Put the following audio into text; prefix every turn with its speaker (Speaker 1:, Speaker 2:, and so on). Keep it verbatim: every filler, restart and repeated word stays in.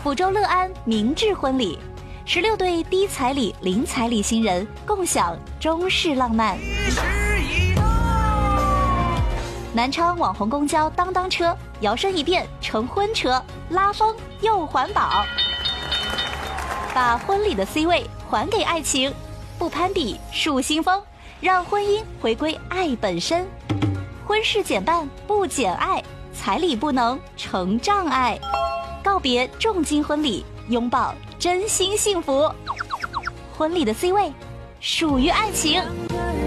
Speaker 1: 福州乐安明志婚礼，十六对低彩礼、零彩礼新人共享中式浪漫。南昌网红公交当当车摇身一变成婚车，拉风又环保，把婚礼的 C 位还给爱情，不攀比树新风，让婚姻回归爱本身。婚事减半不减爱，彩礼不能成障碍，告别重金婚礼，拥抱真心幸福。婚礼的 C 位属于爱情。